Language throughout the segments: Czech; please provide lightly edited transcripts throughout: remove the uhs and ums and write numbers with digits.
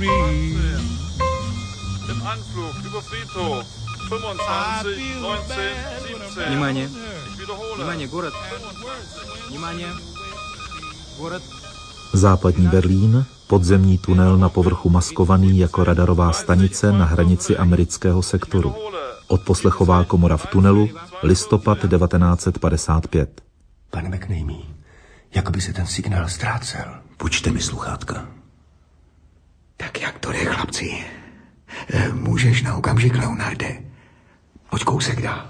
Im Anflug über Friedhof 25, 19, 17. Внимание. Ich wiederhole. Внимание, город. Внимание. Город. Západní Berlín, podzemní tunel na povrchu maskovaný jako radarová stanice na hranici amerického sektoru. Odposlechová komora v tunelu, listopad 1955. Pane McNamee, jako by se ten signál ztrácel. Půjčte mi sluchátka. Tak jak to jde, chlapci? Můžeš na okamžik, Leonarde. Pojď kousek dál.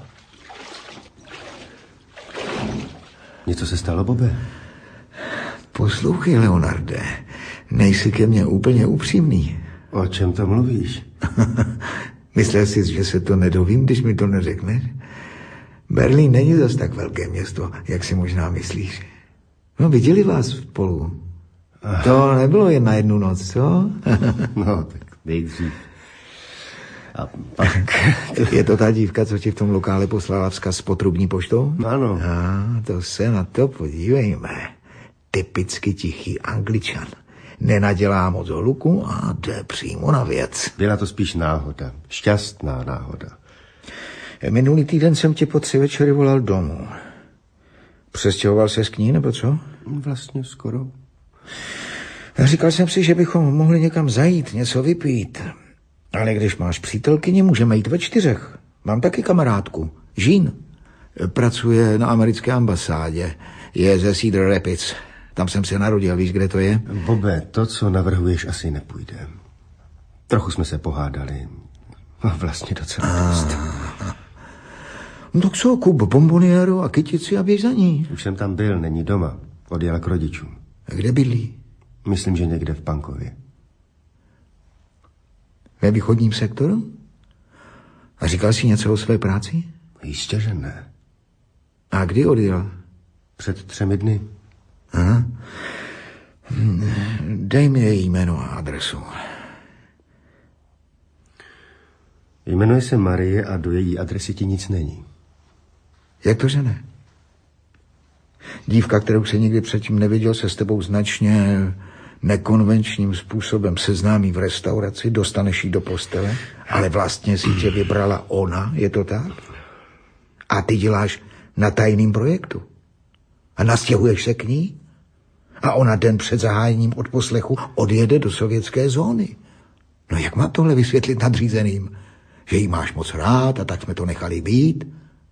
Něco se stalo, Bobe? Poslouchej, Leonarde, nejsi ke mně úplně upřímný. O čem to mluvíš? Myslel jsi, že se to nedovím, když mi to neřekneš? Berlín není zas tak velké město, jak si možná myslíš. No, viděli vás spolu. To nebylo jen na jednu noc, co? No, tak nejdřív. A pak... Je to ta dívka, co ti v tom lokále poslala vzkaz s potrubní poštou? Ano. To se na to podívejme. Typicky tichý Angličan. Nenadělá moc hluku a jde přímo na věc. Byla to spíš náhoda. Šťastná náhoda. Minulý týden jsem tě po 3 večery volal domů. Přestěhoval ses k ní, nebo co? Vlastně skoro. Říkal jsem si, že bychom mohli někam zajít, něco vypít. Ale když máš přítelkyni, můžeme jít ve 4. Mám taky kamarádku, Jean. Pracuje na americké ambasádě. Je ze Cedar Rapids. Tam jsem se narodil, víš, kde to je? Bobe, to, co navrhuješ, asi nepůjde. Trochu jsme se pohádali. Vlastně docela dost. No tak co, kup bombonieru a kytici a běž za ní. Už jsem tam byl, není doma. Odjela k rodičům. A kde bydlí? Myslím, že někde v Pankově. Ve východním sektoru? A říkal jsi něco o své práci? Jistě, že ne. A kdy odjela? Před 3 dny. Aha. Dej mi její jméno a adresu. Jmenuje se Marie a do její adresy ti nic není. Jak to, že ne? Dívka, kterou se nikdy předtím neviděl, se s tebou značně nekonvenčním způsobem seznámí v restauraci, dostaneš jí do postele, ale vlastně si tě vybrala ona, je to tak? A ty děláš na tajným projektu. A nastěhuješ se k ní? A ona den před zahájením odposlechu odjede do sovětské zóny. No jak má tohle vysvětlit nadřízeným? Že jí máš moc rád a tak jsme to nechali být?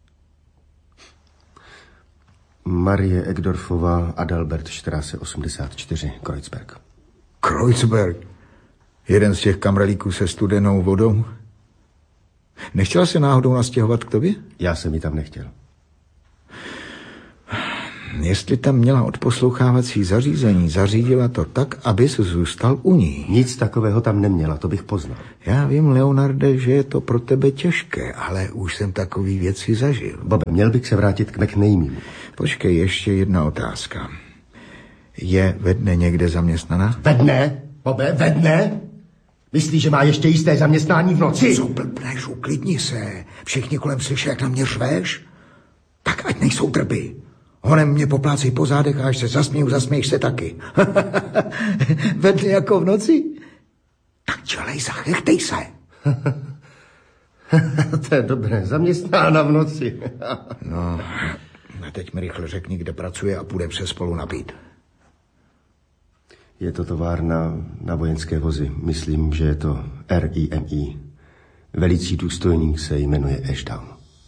Marie Egdorfová, Adalbert Straße 84, Kreuzberg. Kreuzberg? Jeden z těch kamralíků se studenou vodou? Nechtěla se náhodou nastěhovat k tobě? Já jsem ji tam nechtěl. Jestli tam měla odposlouchávací zařízení, zařídila to tak, aby se zůstal u ní. Nic takového tam neměla, to bych poznal. Já vím, Leonarde, že je to pro tebe těžké, ale už jsem takový věci zažil. Bobe, měl bych se vrátit k McNamemu. Počkej, ještě jedna otázka. Je ve dne někde zaměstnaná? Ve dne? Bobe, ve dne? Myslíš, že má ještě jisté zaměstnání v noci? Co blbneš, uklidni se. Všichni kolem slyší, jak na mě řveš. Tak ať nejsou trpy. Honem mě poplácej po zádech a až se zasměju, zasměješ se taky. Ve dne jako v noci? Tak dělej, zachechtej se. To je dobré, zaměstnána v noci. No, a teď mi rychle řekni, kde pracuje a půjdem se spolu napít. Je to továrna na vojenské vozy. Myslím, že je to RIMI. Velicí důstojník se jmenuje Ashdown.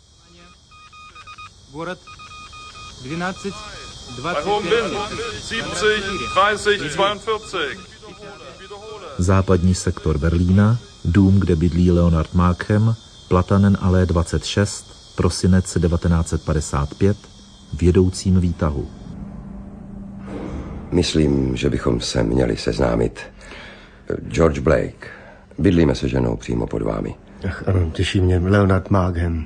Город 12, 25, 70, 30, 42. Západní sektor Berlína, dům, kde bydlí Leonard Markham, Platanenallee 26, prosinec 1955, v jedoucím výtahu. Myslím, že bychom se měli seznámit. George Blake. Bydlíme se ženou přímo pod vámi. Ach, ano, těší mě. Leonard Markham.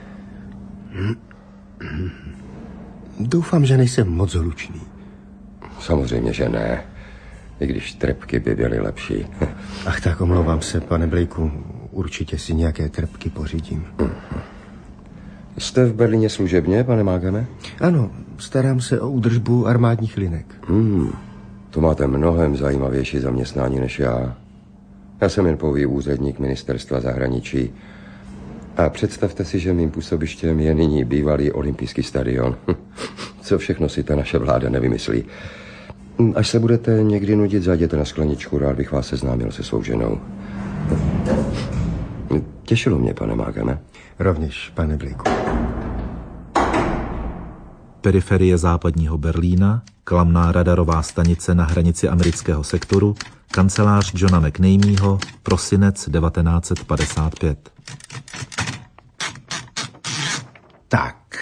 Doufám, že nejsem moc hlučný. Samozřejmě, že ne. I když trpky by byly lepší. Ach tak, omlouvám se, pane Blakeu. Určitě si nějaké trpky pořídím. Jste v Berlíně služebně, pane Markhame? Ano, starám se o údržbu armádních linek. To máte mnohem zajímavější zaměstnání než já. Já jsem jen pouhý úředník ministerstva zahraničí. A představte si, že mým působištěm je nyní bývalý olympijský stadion. Co všechno si ta naše vláda nevymyslí. Až se budete někdy nudit, zajděte na skleničku, rád bych vás seznámil se svou ženou. Těšilo mě, pane Mágeme. Rovněž, pane Blakeu. Periferie západního Berlína, klamná radarová stanice na hranici amerického sektoru, kancelář Johna McNamieho, prosinec 1955. Tak.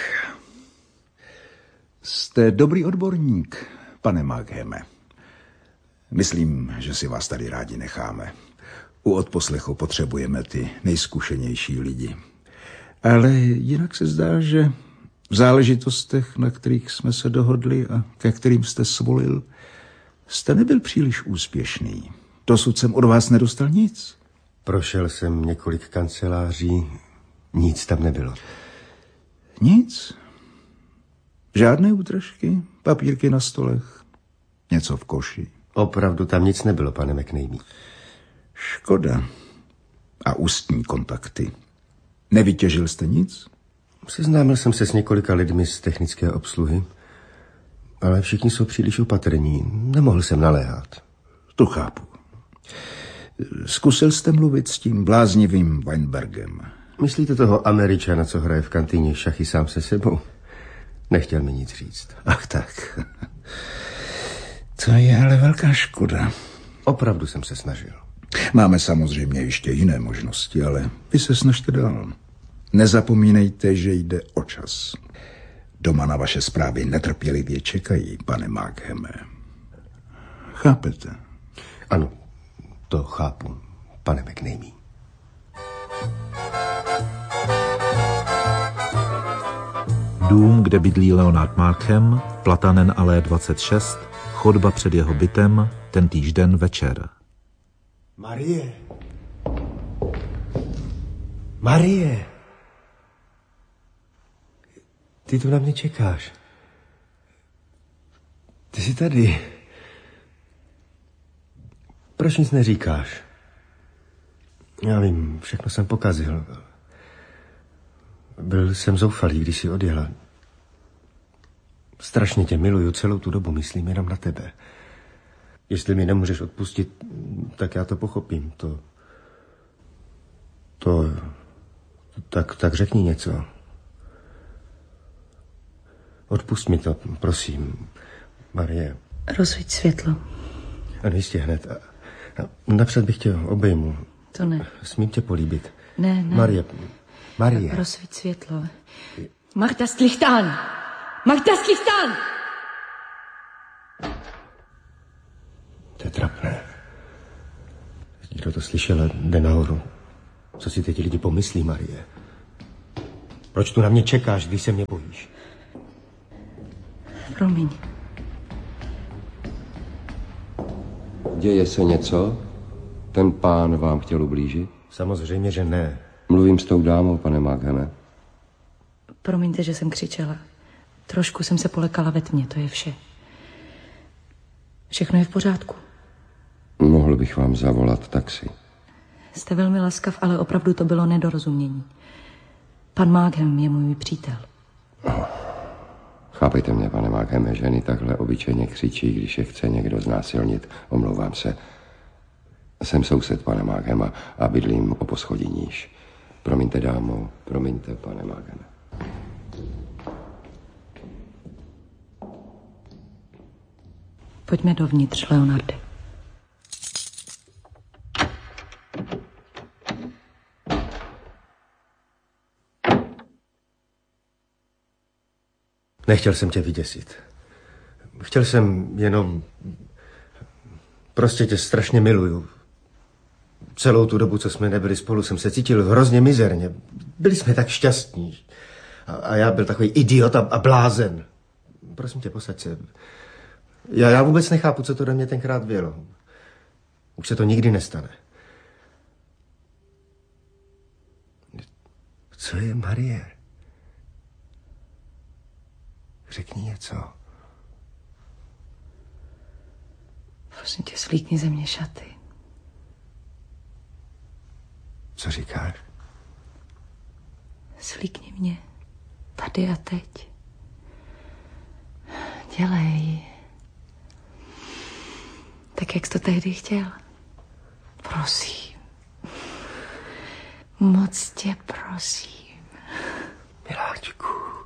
Jste dobrý odborník, pane Mágheme. Myslím, že si vás tady rádi necháme. U odposlechu potřebujeme ty nejzkušenější lidi. Ale jinak se zdá, že v záležitostech, na kterých jsme se dohodli a ke kterým jste svolil, jste nebyl příliš úspěšný. Dosud jsem od vás nedostal nic. Prošel jsem několik kanceláří, nic tam nebylo. Nic? Žádné útržky, papírky na stolech, něco v koši. Opravdu tam nic nebylo, pane McNamee. Škoda. A ústní kontakty. Nevytěžil jste nic? Seznámil jsem se s několika lidmi z technické obsluhy, ale všichni jsou příliš opatrní. Nemohl jsem naléhat. To chápu. Zkusil jste mluvit s tím bláznivým Weinbergem? Myslíte toho Američana, co hraje v kantýně šachy sám se sebou? Nechtěl mi nic říct. Ach tak. To je ale velká škoda. Opravdu jsem se snažil. Máme samozřejmě ještě jiné možnosti, ale vy se snažte dál. Nezapomínejte, že jde o čas. Doma na vaše zprávy netrpělivě čekají, pane Mágheme. Chápete? Ano, to chápu, pane McNamee. Dům, kde bydlí Leonard Markham, Platanen Alé 26, chodba před jeho bytem, tentýž den večer. Marie! Marie! Ty tu na mě čekáš. Ty jsi tady. Proč nic neříkáš? Já vím, všechno jsem pokazil. Byl jsem zoufalý, když jsi odjela. Strašně tě miluju, celou tu dobu myslím jenom na tebe. Jestli mi nemůžeš odpustit, tak já to pochopím. Tak řekni něco. Odpust mi to, prosím, Marie. Rozsvíť světlo. Ano, jistě hned. Napřed bych tě obejmu. To ne. Smím tě políbit. Ne. Marie. Rozsvíť světlo. Mach das Licht an! Mach das Licht an! To je trapné. Kdo to slyšel, jde nahoru. Co si teď lidi pomyslí, Marie? Proč tu na mě čekáš, když se mě bojíš? Promiň. Děje se něco? Ten pán vám chtěl ublížit? Samozřejmě, že ne. Mluvím s tou dámou, pane Mágheme. Promiňte, že jsem křičela. Trošku jsem se polekala ve tmě, to je vše. Všechno je v pořádku. Mohl bych vám zavolat taxi. Jste velmi laskav, ale opravdu to bylo nedorozumění. Pan Mághem je můj přítel. Chápejte mě, pane Mágheme, ženy takhle obyčejně křičí, když je chce někdo znásilnit. Omlouvám se. Jsem soused pana Mághema a bydlím o poschodí níž. Promiňte, dámo, promiňte, pane Mágheme. Pojďme dovnitř, Leonarde. Nechtěl jsem tě vyděsit. Chtěl jsem jenom... Prostě tě strašně miluju. Celou tu dobu, co jsme nebyli spolu, jsem se cítil hrozně mizerně. Byli jsme tak šťastní. A já byl takový idiot a blázen. Prosím tě, posaď se. Já vůbec nechápu, co to do mě tenkrát bylo. Už se to nikdy nestane. Co je, Marie? Řekni něco. Prosím tě, svlíkni ze mě šaty. Co říkáš? Slíkni mě. Tady a teď. Dělej. Tak, jak jsi to tehdy chtěl. Prosím. Moc tě prosím. Miláčku.